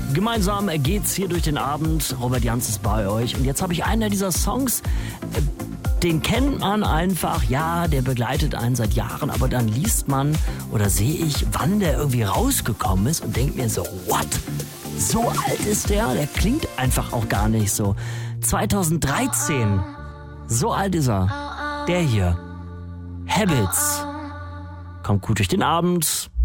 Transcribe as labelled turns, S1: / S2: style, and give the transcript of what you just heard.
S1: Gemeinsam geht's hier durch den Abend. Robert Jans ist bei euch. Und jetzt habe ich einen dieser Songs, den kennt man einfach. Ja, der begleitet einen seit Jahren. Aber dann liest man oder sehe ich, wann der irgendwie rausgekommen ist und denkt mir so, what? So alt ist der? Der klingt einfach auch gar nicht so. 2013. So alt ist er. Der hier. Habits. Kommt gut durch den Abend.